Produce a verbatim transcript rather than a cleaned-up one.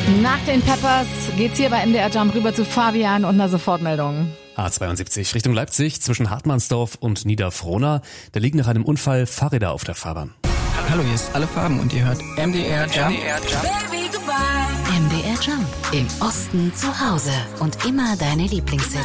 Nach den Peppers geht's hier bei M D R Jump rüber zu Fabian und einer Sofortmeldung. A zweiundsiebzig Richtung Leipzig zwischen Hartmannsdorf und Niederfrohna. Da liegen nach einem Unfall Fahrräder auf der Fahrbahn. Hallo, hier ist Alle Farben und ihr hört M D R Jump. M D R Jump. Im Osten zu Hause und immer deine Lieblingshits.